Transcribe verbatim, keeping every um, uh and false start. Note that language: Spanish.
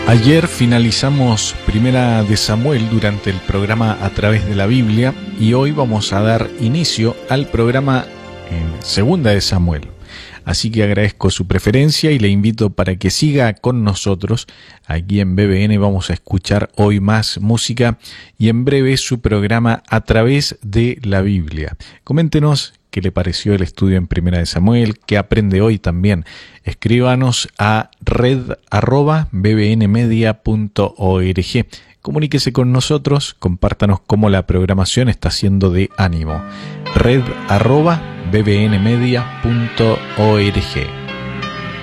Ayer finalizamos Primera de Samuel durante el programa A Través de la Biblia y hoy vamos a dar inicio al programa en Segunda de Samuel. Así que agradezco su preferencia y le invito para que siga con nosotros. Aquí en B B N vamos a escuchar hoy más música y en breve su programa A Través de la Biblia. Coméntenos qué le pareció el estudio en Primera de Samuel, qué aprende hoy también. Escríbanos a red arroba bbnmedia punto org. Comuníquese con nosotros, compártanos cómo la programación está siendo de ánimo. red arroba bbnmedia punto org.